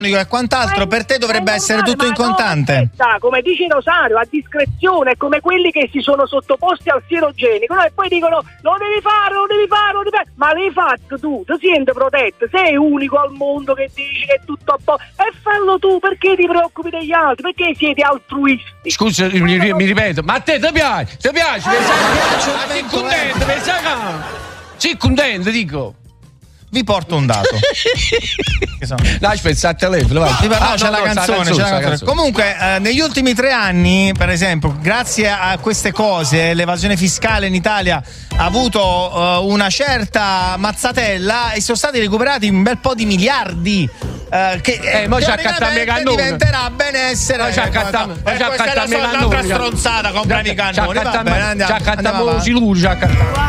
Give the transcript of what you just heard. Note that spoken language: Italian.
e quant'altro, per te dovrebbe essere tutto in contante. No, come dice Rosario, a discrezione, è come quelli che si sono sottoposti al sierogenico, no? E poi dicono lo devi fare, ma l'hai fatto tu, ti senti protetto, sei unico al mondo che dici che è tutto a posto, e fallo tu, perché ti preoccupi degli altri, perché siete altruisti? Scusa, mi ripeto, ma a te ti piace? Sei contento, sei contento, dico. Vi porto un dato. Lascia pensare al telefono, vai. C'è la canzone. Comunque, negli ultimi 3 anni, per esempio, grazie a queste cose, l'evasione fiscale in Italia ha avuto una certa mazzatella e sono stati recuperati un bel po' di miliardi. Che mo diventerà benessere. Questa è un'altra stronzata, comprano i cannoni. Ci accattiamo siluri,